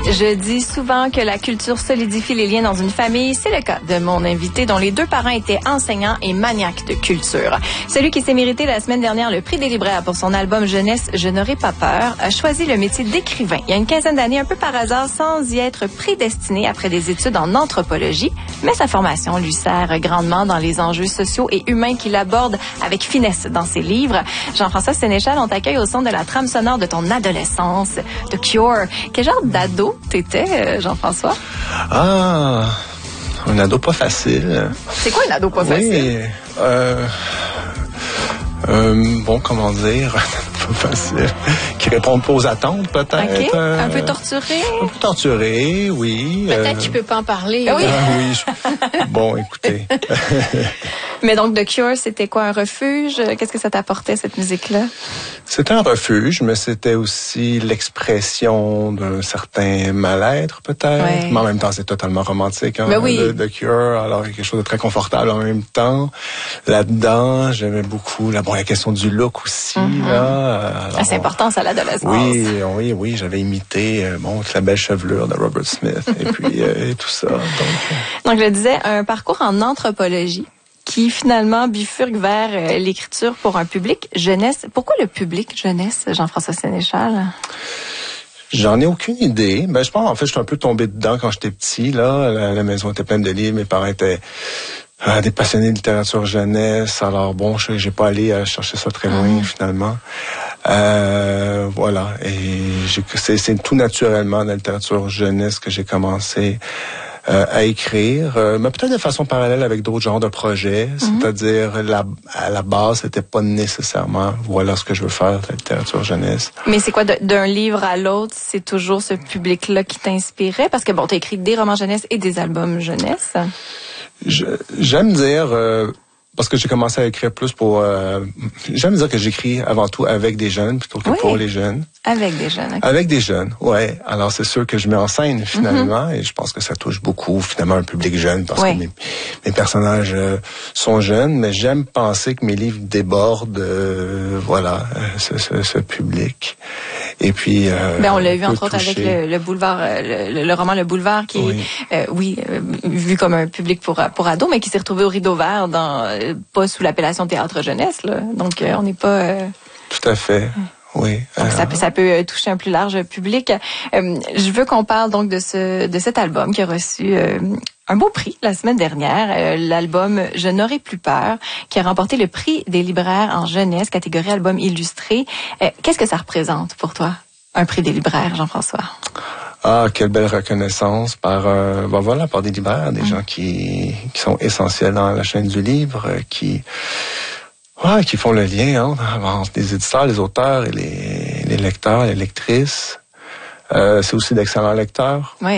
Je dis souvent que la culture solidifie les liens dans une famille. C'est le cas de mon invité dont les deux parents étaient enseignants et maniaques de culture. Celui qui s'est mérité la semaine dernière le prix des libraires pour son album Jeunesse, Je n'aurai pas peur, a choisi le métier d'écrivain il y a une quinzaine d'années, un peu par hasard, sans y être prédestiné après des études en anthropologie. Mais sa formation lui sert grandement dans les enjeux sociaux et humains qu'il aborde avec finesse dans ses livres. Jean-François Sénéchal, on t'accueille au son de la trame sonore de ton adolescence, The Cure. Quel genre d'ado t'étais, Jean-François? Ah, un ado pas facile. C'est quoi un ado pas facile? Bon, comment dire, pas facile. Qui répond pas aux attentes, peut-être. OK. Un peu torturé? Un peu torturé, oui. Peut-être qu'il peut pas en parler. Oui. Oui. Bon, écoutez. Mais donc, The Cure, c'était quoi, un refuge? Qu'est-ce que ça t'apportait, cette musique-là? C'était un refuge, mais c'était aussi l'expression d'un certain mal-être, peut-être. Ouais. Mais en même temps, c'est totalement romantique, hein, Ben oui. The Cure. Alors, il y a quelque chose de très confortable en même temps. Là-dedans, j'aimais beaucoup la question du look aussi. Là. Alors, C'est important, ça, l'adolescence. Oui, j'avais imité toute la belle chevelure de Robert Smith et puis et tout ça. Donc, je disais, un parcours en anthropologie qui finalement bifurque vers l'écriture pour un public jeunesse. Pourquoi le public jeunesse, Jean-François Sénéchal? J'en ai aucune idée. Je pense, en fait, je suis un peu tombé dedans quand j'étais petit. Là, la maison était pleine de livres. Mes parents étaient des passionnés de littérature jeunesse. Alors bon, j'ai pas allé chercher ça très loin finalement. Voilà. Et c'est tout naturellement de la littérature jeunesse que j'ai commencé à écrire, mais peut-être de façon parallèle avec d'autres genres de projets. C'est-à-dire, à la base, c'était pas nécessairement, voilà ce que je veux faire, de la littérature jeunesse. Mais c'est quoi, d'un livre à l'autre, c'est toujours ce public-là qui t'inspirait? Parce que bon, t'as écrit des romans jeunesse et des albums jeunesse. J'aime dire, parce que j'ai commencé à écrire plus pour... j'aime dire que j'écris avant tout avec des jeunes plutôt que pour les jeunes. Avec des jeunes. Okay. Avec des jeunes, ouais. Alors c'est sûr que je mets en scène finalement et je pense que ça touche beaucoup finalement un public jeune parce que mes personnages sont jeunes, mais j'aime penser que mes livres débordent ce public. Et puis on l'a vu entre autres avec le boulevard, le roman Le Boulevard qui est vu comme un public pour ados, mais qui s'est retrouvé au Rideau Vert pas sous l'appellation théâtre jeunesse là. Donc on n'est pas Tout à fait. Oui. Donc ça peut toucher un plus large public. Je veux qu'on parle donc de cet album qui a reçu un beau prix la semaine dernière, l'album Je n'aurai plus peur, qui a remporté le prix des libraires en jeunesse, catégorie album illustré. Qu'est-ce que ça représente pour toi, un prix des libraires, Jean-François? Ah, quelle belle reconnaissance par des libraires, des gens qui sont essentiels dans la chaîne du livre, qui font le lien entre les éditeurs, les auteurs et les lecteurs, les lectrices. C'est aussi d'excellents lecteurs. Oui.